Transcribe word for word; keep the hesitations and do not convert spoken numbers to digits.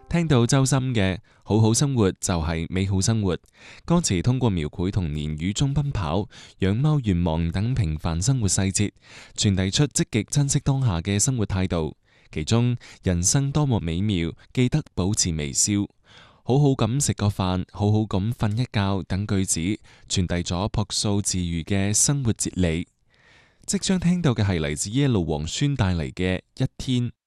聽到周深嘅好好生活就係美好生活，歌詞通過描繪童年雨中奔跑、養貓願望等平凡生活細節，傳遞出積極珍惜當下嘅生活態度。其中人生多麼美妙，記得保持微笑，好好咁食個飯，好好咁瞓一覺等句子，傳遞咗樸素自如嘅生活哲理。即將聽到嘅係嚟自耶路黃宣帶嚟嘅一天。